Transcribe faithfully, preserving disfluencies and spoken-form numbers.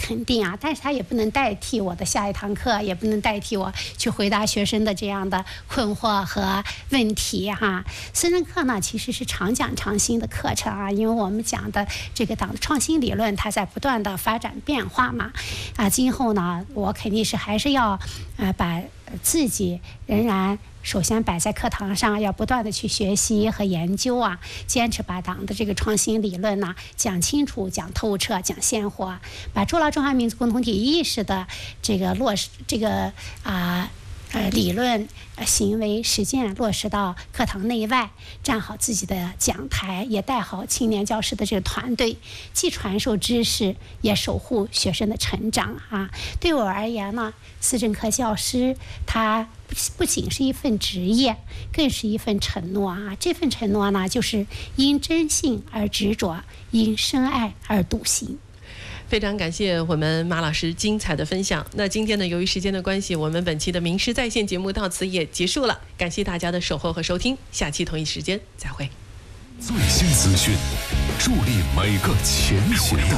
肯定啊，但是它也不能代替我的下一堂课，也不能代替我去回答学生的这样的困惑和问题哈。思政课呢，其实是常讲常新的课程啊，因为我们讲的这个党的创新理论，它在不断的发展变化嘛。啊，今后呢，我肯定是还是要呃把自己仍然首先摆在课堂上，要不断的去学习和研究啊，坚持把党的这个创新理论呢讲清楚、讲透彻、讲鲜活，把筑牢中华民族共同体意识的这个落实这个啊。呃，理论、呃、行为、实践落实到课堂内外，站好自己的讲台，也带好青年教师的这个团队，既传授知识，也守护学生的成长啊。对我而言呢，思政课教师他不仅是一份职业，更是一份承诺啊。这份承诺呢，就是因真信而执着，因深爱而笃行。 非常感谢我们马老师精彩的分享。那今天呢，由于时间的关系，我们本期的名师在线节目到此也结束了。感谢大家的守候和收听，下期同一时间再会。 最新资讯，助力每个前行的